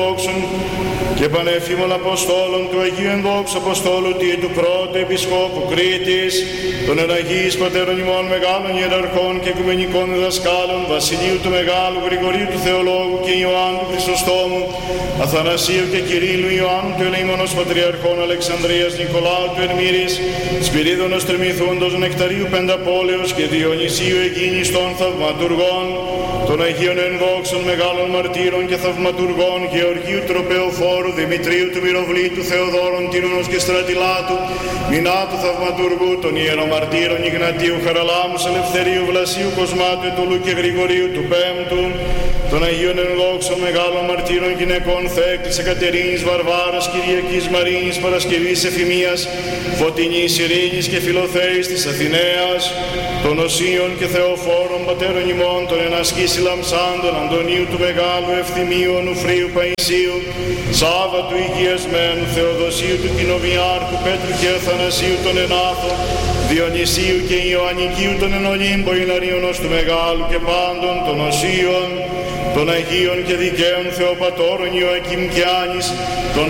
και πανεφήμων Αποστόλων του Αγίου Ενδόξου Αποστόλου του πρώτου Επισκόπου Κρήτης, των εναγείς πατέρων ημών μεγάλων ιεραρχών και οικουμενικών διδασκάλων, Βασιλείου του Μεγάλου, Γρηγορίου του Θεολόγου και Ιωάννου του Χρυσοστόμου, Αθανασίου και Κυρίλλου, Ιωάννου του Ελεήμονος Πατριαρχών, Αλεξανδρίας, Νικολάου του Ερμήρης, Σπυρίδωνος Τριμηθούντος, Νεκταρίου Πενταπόλεως και Διονυσίου Αιγίνης των Θαυματουργών, των Αγίων Ενδόξων μεγάλων μαρτύρων και θαυματουργών, Γεωργίου Τροπεοφόρου, Δημητρίου του Μυροβλήτου, Θεοδόρων Τύρονος και Στρατιλάτου, Μινάτου Θαυματουργού, των Ιερομαρτύρων Ιγνατίου Χαραλάμου, Ελευθερίου Βλασίου, Κοσμάτου, Ετουλού και Γρηγορίου του Πέμπτου, των Αγίων Ενδόξων μεγάλων μαρτύρων γυναικών, Θέκλης, Εκατερίνης, Βαρβάρας, Κυριακής, Μαρίνης, Παρασκευής, Εφημίας, Φωτεινής, Ειρήνης και Φιλοθέης της Αθηναίας, των Οσίων και Θεοφόρων πατέρων ημών, των Ενασκής Λαμψάντων, Αντωνίου του Μεγάλου, Ευθυμίου, Ονουφρίου, Παϊσίου, Σάββατου Υγιασμένου, Θεοδοσίου του Κοινοβιάρχου, Πέτρου και Αθανασίου των Ενάθων, Διονυσίου και Ιωαννικίου των Ενολύμπο, Ιλαρίωνος του Μεγάλου και πάντων των Οσίων, των Αγίων και Δικαίων Θεοπατώρων Ιωακήμ και Άνης, των